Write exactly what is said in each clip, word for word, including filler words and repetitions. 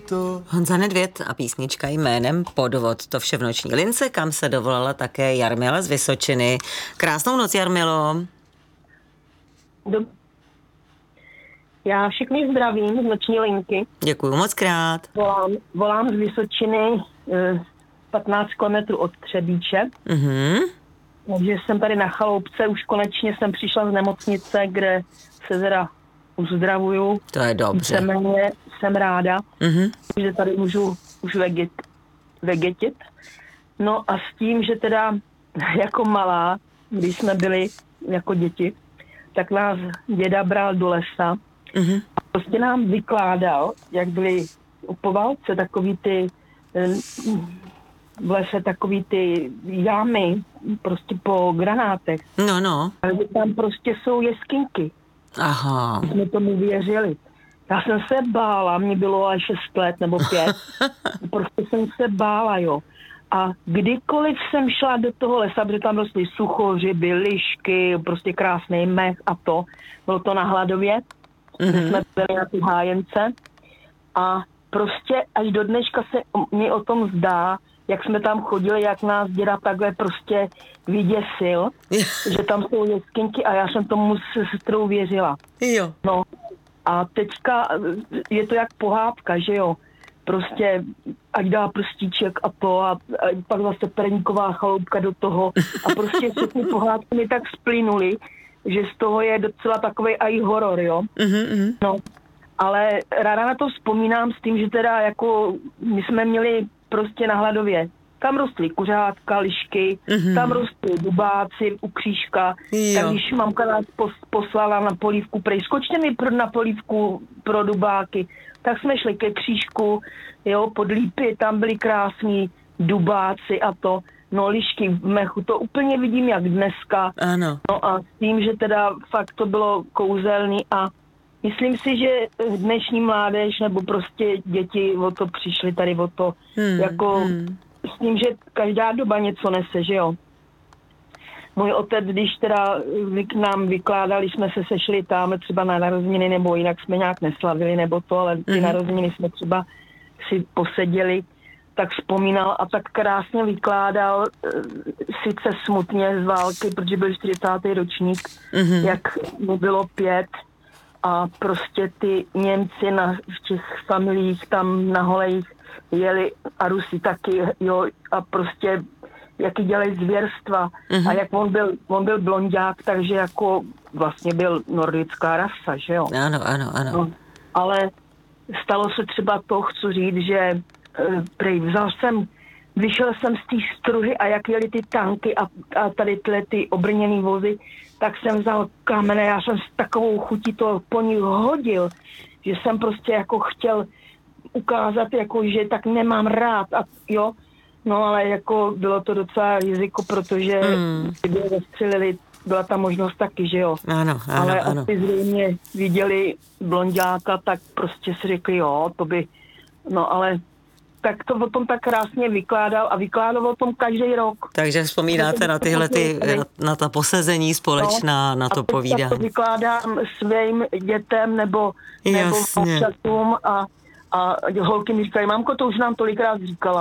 to. Honza Nedvěd a písnička jménem Podvod. To vše v noční lince, kam se dovolala také Jarmila z Vysočiny. Krásnou noc, Jarmilo. Dob- Já všechny zdravím z noční linky. Děkuju moc krát. Volám, volám z Vysočiny patnáct kilometrů od Třebíče. Mhm. Takže jsem tady na chaloupce, už konečně jsem přišla z nemocnice, kde se teda uzdravuju. To je dobře. Víceméně jsem ráda, Mhm. že tady můžu už veget, vegetit. No a s tím, že teda jako malá, když jsme byli jako děti, tak nás děda bral do lesa. Mhm. A prostě nám vykládal, jak byly po válce takový ty v lese takový ty jámy prostě po granátech. No, no. Ale tam prostě jsou jeskyňky. Aha. Jsme tomu věřili. Já jsem se bála, mě bylo až šest let nebo pět. Prostě jsem se bála, jo. A kdykoliv jsem šla do toho lesa, protože tam rostly suchořiby, lišky, prostě krásný mech a to. Bylo to na Hladově, mm-hmm. kde jsme byli na ty hájence. A prostě až do dneška se mi o tom zdá, jak jsme tam chodili, jak nás děda takhle prostě vyděsil, že tam jsou jeskyňky a já jsem tomu se sestrou věřila. Jo. No a teďka je to jak pohádka, že jo. Prostě ať dá prstíček a to a, a pak zase perníková chaloupka do toho a prostě všechny pohádky mi tak splynuly, že z toho je docela takovej aj horor, jo. Mm-hmm. No, ale ráda na to vzpomínám s tím, že teda jako my jsme měli prostě na Hladově. Tam rostly kuřátka, lišky, mm-hmm. tam rostly dubáci u křížka. Jo. Tak když mamka nás poslala na polívku, prej skočte mi pro, na polívku pro dubáky, tak jsme šli ke křížku, jo, pod lípy, tam byly krásní dubáci a to, no lišky v mechu, to úplně vidím jak dneska. Ano. No a s tím, že teda fakt to bylo kouzelný a myslím si, že dnešní mládež nebo prostě děti o to přišly tady o to, hmm, jako hmm. s tím, že každá doba něco nese, že jo. Můj otec, když teda k nám vykládal, když jsme se sešli tam třeba na narozeniny, nebo jinak jsme nějak neslavili, nebo to, ale ty hmm. narozeniny jsme třeba si poseděli, tak vzpomínal a tak krásně vykládal, sice smutně z války, protože byl čtyřicátý ročník, hmm. jak mu bylo pět, a prostě ty Němci na, v těch familiích tam na Holejích jeli a Rusi taky, jo, a prostě jaký dělají zvěrstva. Uh-huh. A jak on byl, on byl blonďák, takže jako vlastně byl nordická rasa, že jo. Ano, ano, ano. No, ale stalo se třeba to, chci říct, že prej, vzal jsem, vyšel jsem z té struhy a jak jeli ty tanky a, a tady tyhle ty obrněný vozy, tak jsem vzal kamene, já jsem s takovou chutí to po ní hodil, že jsem prostě jako chtěl ukázat, jako, že tak nemám rád a jo, no ale jako bylo to docela riziko, protože mm. kdyby zastřelili, byla ta možnost taky, že jo. Ano, ano, ale ano. asi zřejmě viděli blonďáka, tak prostě si řekli, jo, to by, no ale tak to o tom tak krásně vykládal a vykládal o tom každý rok. Takže vzpomínáte na tyhle ty, na, na ta posezení společná, no, na to a povídání. A to vykládám svým dětem nebo, nebo občasům a, a holky mi říkají, mamko, to už nám tolikrát říkala.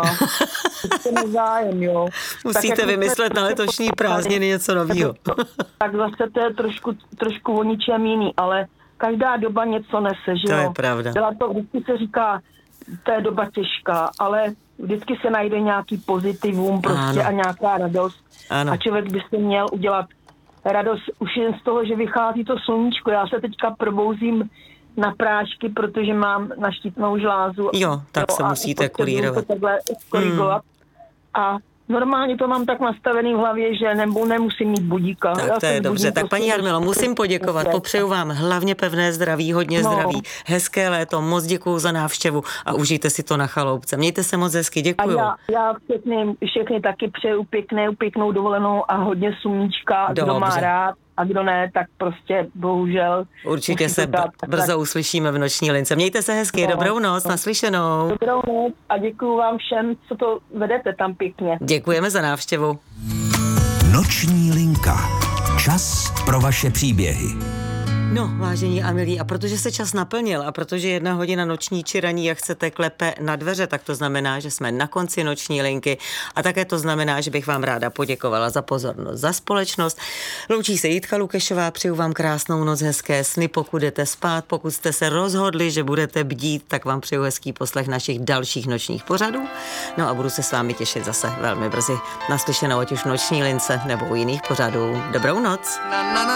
To je nezájem, jo. Musíte tak, vymyslet na letošní prázdniny něco novýho. Tak zase to je trošku, trošku o ničem jiný, ale každá doba něco nese, že to jo. To je pravda. Byla to, vždycky se říká, to je doba těžká, ale vždycky se najde nějaký pozitivum prostě ano. a nějaká radost. Ano. A člověk by si měl udělat radost už jen z toho, že vychází to sluníčko. Já se teďka probouzím na prášky, protože mám na štítnou žlázu. Jo, tak jo, se musíte kurírovat. takhle korigovat. Hmm. A normálně to mám tak nastavený v hlavě, že nebo nemusím mít budíka. Tak Já to je dobře. Tak paní Jarmilo, musím poděkovat. Popřeju vám hlavně pevné zdraví, hodně no. zdraví, hezké léto, moc děkuju za návštěvu a užijte si to na chaloupce. Mějte se moc hezky, děkuju. A já, já všechny, všechny taky přeju pěkné, pěknou dovolenou a hodně sluníčka, kdo má rád. A kdo ne, tak prostě bohužel. Určitě se dát, brzo tak uslyšíme v noční lince. Mějte se hezky, no, dobrou noc, no. naslyšenou. Dobrou noc a děkuju vám všem, co to vedete tam pěkně. Děkujeme za návštěvu. Noční linka. Čas pro vaše příběhy. No, vážení a milí, a protože se čas naplnil a protože jedna hodina noční či raní, jak chcete, klepe na dveře, tak to znamená, že jsme na konci noční linky a také to znamená, že bych vám ráda poděkovala za pozornost, za společnost. Loučí se Jitka Lukešová, přeju vám krásnou noc, hezké sny, pokud jdete spát, pokud jste se rozhodli, že budete bdít, tak vám přeju hezký poslech našich dalších nočních pořadů. No a budu se s vámi těšit zase velmi brzy naslyšenou, ať už v noční lince nebo u jiných pořadů. Dobrou noc.